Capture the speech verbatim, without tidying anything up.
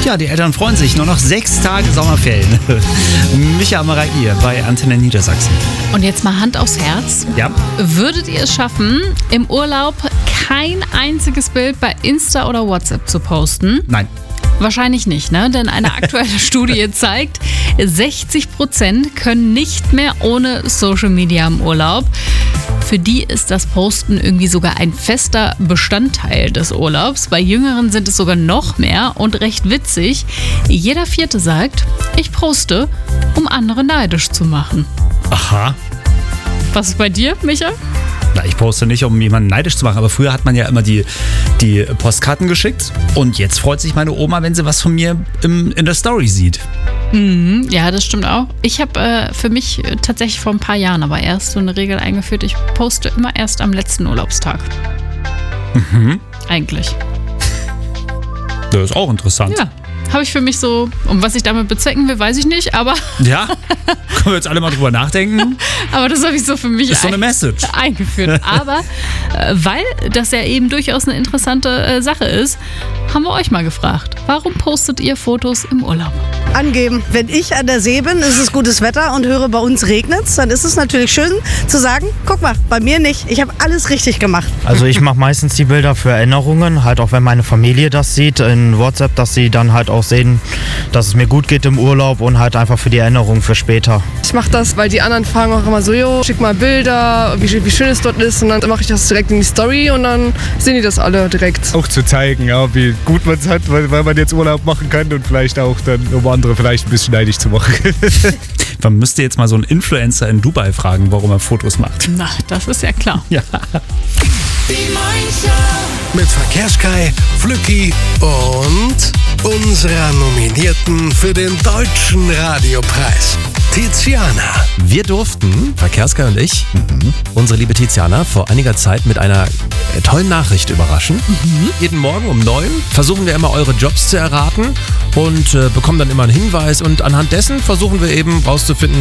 Ja, die Eltern freuen sich. Nur noch sechs Tage Sommerferien. Micha Marais bei Antenne Niedersachsen. Und jetzt mal Hand aufs Herz. Ja. Würdet ihr es schaffen, im Urlaub kein einziges Bild bei Insta oder WhatsApp zu posten? Nein. Wahrscheinlich nicht, ne? Denn eine aktuelle Studie zeigt, sechzig Prozent können nicht mehr ohne Social Media im Urlaub. Für die ist das Posten irgendwie sogar ein fester Bestandteil des Urlaubs. Bei Jüngeren sind es sogar noch mehr und recht witzig. Jeder Vierte sagt, ich poste, um andere neidisch zu machen. Aha. Was ist bei dir, Micha? Na, ich poste nicht, um jemanden neidisch zu machen, aber früher hat man ja immer die, die Postkarten geschickt und jetzt freut sich meine Oma, wenn sie was von mir im, in der Story sieht. Mhm, ja, das stimmt auch. Ich habe äh, für mich äh, tatsächlich vor ein paar Jahren aber erst so eine Regel eingeführt, ich poste immer erst am letzten Urlaubstag. Mhm. Eigentlich. Das ist auch interessant. Ja, habe ich für mich so, und was ich damit bezwecken will, weiß ich nicht, aber... Ja? Können wir jetzt alle mal drüber nachdenken? Aber das habe ich so für mich ist so eine Message. eingeführt. Aber äh, weil das ja eben durchaus eine interessante äh, Sache ist, haben wir euch mal gefragt, warum postet ihr Fotos im Urlaub? Angeben. Wenn ich an der See bin, ist es gutes Wetter und höre, bei uns regnet es, dann ist es natürlich schön zu sagen, guck mal, bei mir nicht. Ich habe alles richtig gemacht. Also ich mache meistens die Bilder für Erinnerungen, halt auch wenn meine Familie das sieht in WhatsApp, dass sie dann halt auch sehen, dass es mir gut geht im Urlaub und halt einfach für die Erinnerung für später. Ich mache das, weil die anderen fragen auch immer so, jo, schick mal Bilder, wie, wie schön es dort ist, und dann mache ich das direkt in die Story und dann sehen die das alle direkt. Auch zu zeigen, ja, wie gut man es hat, weil, weil man jetzt Urlaub machen kann und vielleicht auch dann, um andere vielleicht ein bisschen neidisch zu machen. Man müsste jetzt mal so einen Influencer in Dubai fragen, warum er Fotos macht. Na, das ist ja klar. Ja. Die Show. Mit Verkehrskai, Flücki und unserer Nominierten für den Deutschen Radiopreis, Tiziana. Wir durften, Verkehrskai und ich, mhm. unsere liebe Tiziana vor einiger Zeit mit einer tollen Nachricht überraschen. Mhm. Jeden Morgen um neun versuchen wir immer eure Jobs zu erraten und äh, bekommen dann immer einen Hinweis und anhand dessen versuchen wir eben rauszufinden,